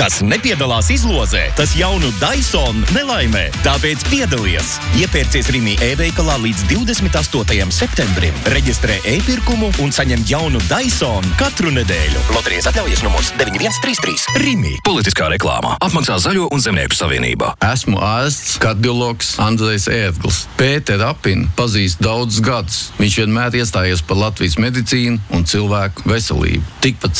Kas nepiedalās izlozē, tas jaunu Dyson nelaimē. Tāpēc piedalies! Iepērcies Rimi e-veikalā līdz 28. septembrim. Reģistrē e-pirkumu un saņem jaunu Dyson katru nedēļu. Loterijas atļaujas numurs 9133. Rimi. Politiskā reklāmā. Apmaksā Zaļo un Zemnieku savienībā. Esmu ārsts, kardiologs Andrejs Ērgls. Pēteru Apinu pazīst daudzus gadus. Viņš vienmēr iestājies par Latvijas medicīnu un cilvēku veselību. Tikpat